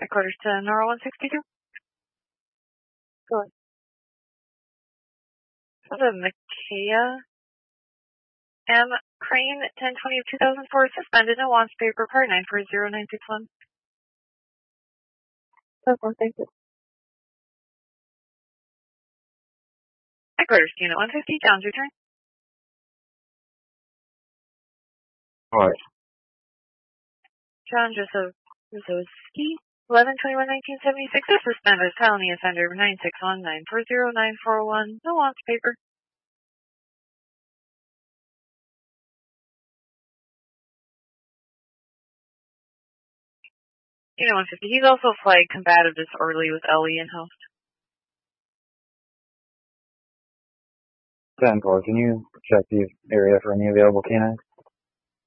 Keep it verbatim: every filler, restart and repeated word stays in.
Headquarters to Nora one sixty-two. Go ahead. So the Micaiah M. Crane, ten twenty of two thousand four, suspended and wants paper part nine four zero nine six one. Okay, thank you. Headquarters to Unit one fifty, John's return. What? John Joseph Rosowski, eleven twenty-one nineteen seventy-six, is suspended as felony offender nine six one nine four zero nine four one. No wants paper. Unit one fifty, he's also flagged combative disorderly with L E in-house. ten four, can you check the area for any available canines?